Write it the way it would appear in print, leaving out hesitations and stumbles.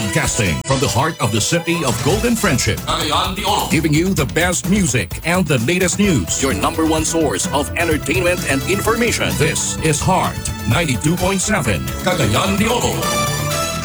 Broadcasting from the heart of the city of Golden Friendship. Cagayan de Oro. Giving you the best music and the latest news. Your number one source of entertainment and information. This is Heart 92.7. Cagayan de Oro.